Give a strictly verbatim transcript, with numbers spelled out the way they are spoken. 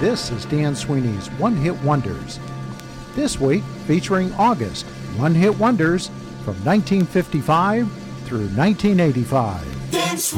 This is Dan Sweeney's One Hit Wonders. This week featuring August One Hit Wonders from nineteen fifty-five through nineteen eighty-five.